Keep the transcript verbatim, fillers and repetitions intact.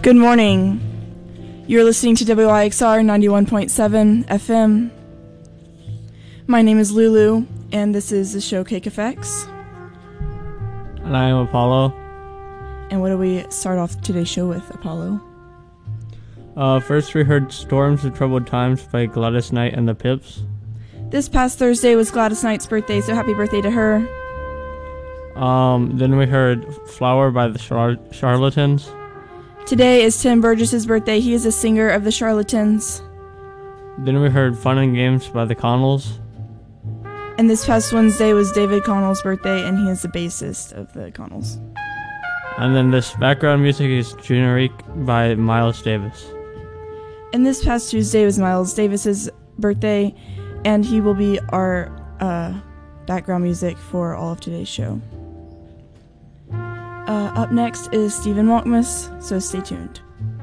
Good morning. You're listening to W I X R ninety-one point seven F M. My name is Lulu, and this is the show Cake Effects. And I am Apollo. And what do we start off today's show with, Apollo? Uh, first we heard Storms of Troubled Times by Gladys Knight and the Pips. This past Thursday was Gladys Knight's birthday, so happy birthday to her. Um, then we heard Flower by the Char- Charlatans. Today is Tim Burgess's birthday. He is a singer of the Charlatans. Then we heard Fun and Games by the Connells. And this past Wednesday was David Connell's birthday, and he is the bassist of the Connells. And then this background music is Generique by Miles Davis. And this past Tuesday was Miles Davis's birthday, and he will be our uh, background music for all of today's show. Uh, up next is Stephen Malkmus, so stay tuned.